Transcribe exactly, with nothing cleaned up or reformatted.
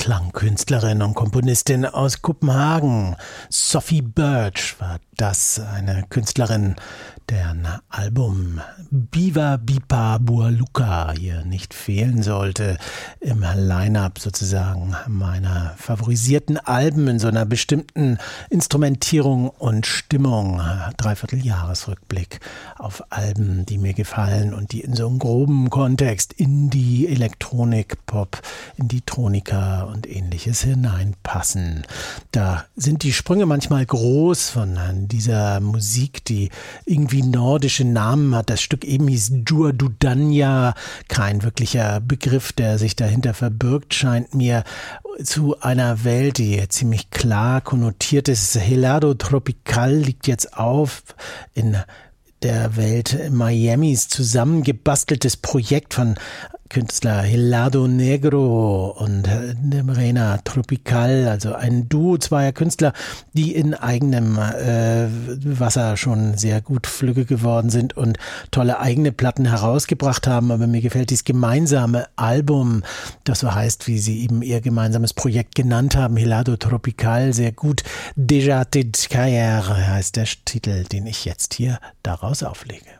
Klangkünstlerin und Komponistin aus Kopenhagen. Sophie Birch war das, eine Künstlerin, deren Album Biva Bipa Bualuka hier nicht fehlen sollte im Line-Up sozusagen meiner favorisierten Alben in so einer bestimmten Instrumentierung und Stimmung. Dreivierteljahresrückblick auf Alben, die mir gefallen und die in so einem groben Kontext in die Elektronik, Pop, in die Tronika und ähnliches hineinpassen. Da sind die Sprünge manchmal groß von dieser Musik, die irgendwie nordische Namen hat. Das Stück eben hieß Djur Dudanya, kein wirklicher Begriff, der sich dahinter verbirgt, scheint mir, zu einer Welt, die ziemlich klar konnotiert ist. Helado Tropical liegt jetzt auf in der Welt Miamis, zusammengebasteltes Projekt von Künstler Helado Negro und Nebrena Tropical, also ein Duo zweier Künstler, die in eigenem äh, Wasser schon sehr gut flügge geworden sind und tolle eigene Platten herausgebracht haben. Aber mir gefällt dieses gemeinsame Album, das so heißt, wie sie eben ihr gemeinsames Projekt genannt haben, Helado Tropical, sehr gut. Déjà Ted Cayer heißt der Titel, den ich jetzt hier daraus auflege.